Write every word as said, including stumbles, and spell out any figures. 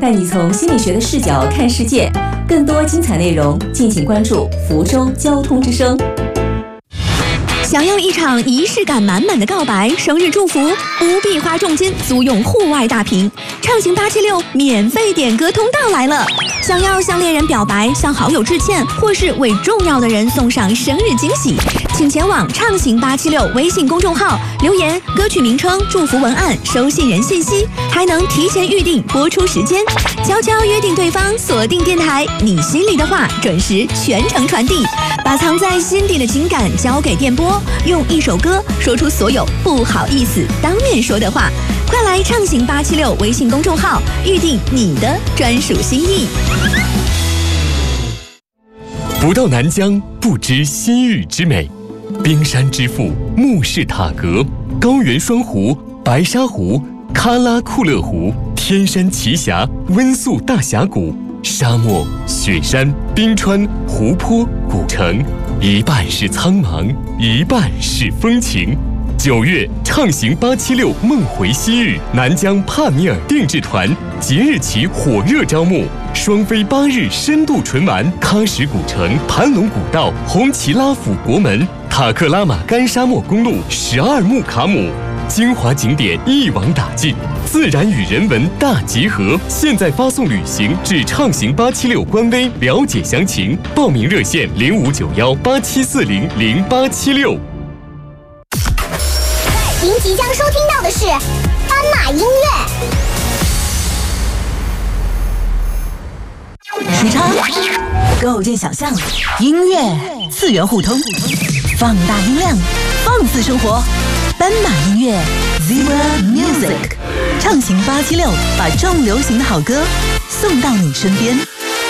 带你从心理学的视角看世界。更多精彩内容，敬请关注福州交通之声。 想要一场仪式感满满的告白、生日祝福，不必花重金租用户外大屏，畅行八七六免费点歌通道来了。想要向恋人表白、向好友致歉，或是为重要的人送上生日惊喜，请前往畅行八七六微信公众号留言歌曲名称、祝福文案、收信人信息，还能提前预定播出时间。悄悄约定对方，锁定电台，你心里的话准时全程传递，把藏在心底的情感交给电波，用一首歌说出所有不好意思当面说的话。快来畅行八七六微信公众号预定你的专属心意。 不到南疆不知西域之美，冰山之父木氏塔格，高原双湖、白沙湖、喀拉库勒湖、天山奇峡、温宿大峡谷，沙漠、雪山、冰川、湖泊、古城，一半是苍茫，一半是风情。九月畅行八七六梦回西域，南疆帕米尔定制团即日起火热招募，双飞八日深度纯玩喀什古城、盘龙古道、红旗拉府国门、塔克拉玛干沙漠公路、十二木卡姆，精华景点一网打尽，自然与人文大结合。现在发送旅行至畅行八七六官微了解详情，报名热线零五九幺八七四零零八七六。 您即将收听到的是斑马音乐。 时差构建想象，音乐次元互通，放大音量，放肆生活。斑马音乐 Zebra Music 畅行八七六，把重流行的好歌送到你身边。